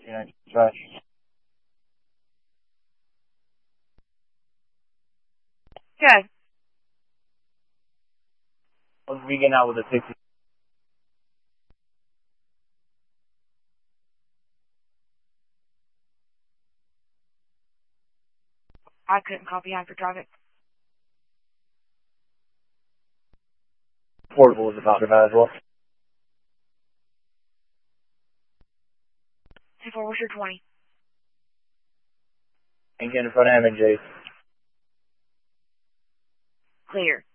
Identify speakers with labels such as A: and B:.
A: Try.
B: Okay.
A: Let's begin out with a 60.
B: I couldn't copy hyperdrive.
A: Portable is about to as well.
B: 2-4, what's your 20?
A: And get in front of him and Jace.
B: Clear.